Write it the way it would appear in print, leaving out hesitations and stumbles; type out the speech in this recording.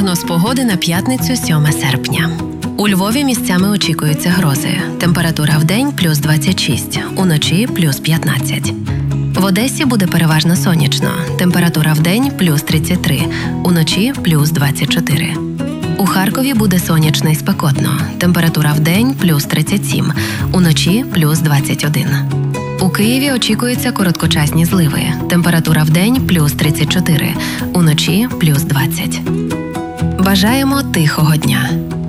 Прогноз погоди на п'ятницю 7 серпня. У Львові місцями очікуються грози. Температура вдень – плюс 26, уночі – плюс 15. В Одесі буде переважно сонячно. Температура вдень – плюс 33, уночі – плюс 24. У Харкові буде сонячно і спекотно. Температура вдень – плюс 37, уночі – плюс 21. У Києві очікуються короткочасні зливи. Температура вдень – плюс 34, уночі – плюс 20. Бажаємо тихого дня!